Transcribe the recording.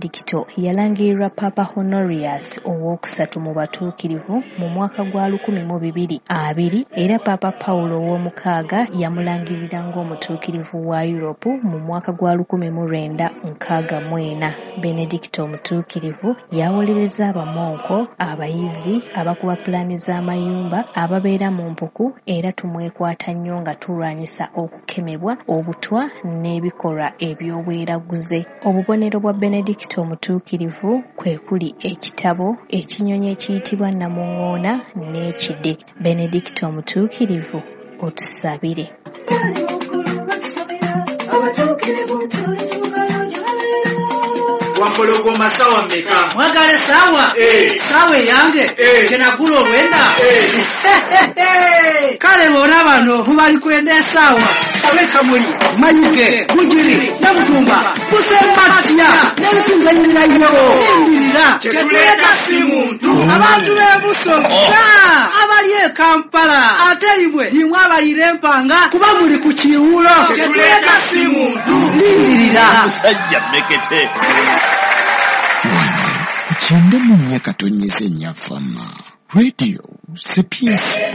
Benedicto yalangirirwa Papa Honorius ow'okusatu mu batuukirivu mu mwaka gwa 1220 era Papa Paulo ow'omukaaga yamulangirira ng'omutuukirivu wa Europe mu mwaka gwa 1964. Benedicto omutuukirivu yawolereza abamonko, abayizi, abakuba pulaani z'amayumba, ababeera mu mpuku era tumwekwata nnyo nga tulwanyisa okukemebwa, obutwa n'ebikolwa eby'obweraguze. Obubonero bwa Benedicto omutuukirivu kwe kuli ekitabo, ekinyonyi ekiyitibwa Namuŋŋoona n'ekide. Benedicto omutuukirivu otusabire. Wampologo masawa meka. Mwagale sawa? Sawa yange. Kenagula olwenda. Kale lwona bano mubali kwenda sawa. Abeka muli. Manyuke, Gujiri, Namutumba, Kusembatya, n'ebitunga nyinayo. Embirira. Kyetuleka si muntu. Abantu b'Ebusonga. Abali e Kampala. Ate limwe limwe abalira empanga kuba muli ku kiwulo. Kyetuleka si muntu. Lindirira. Musajja mekete. Kuchende mu myaka tonyeze nyafama. Radio Sapiens.